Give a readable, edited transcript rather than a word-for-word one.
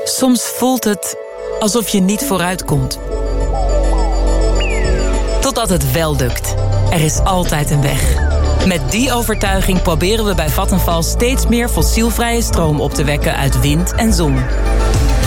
Soms voelt het alsof je niet vooruit komt. Totdat het wel lukt. Er is altijd een weg. Met die overtuiging proberen we bij Vattenfall steeds meer fossielvrije stroom op te wekken uit wind en zon.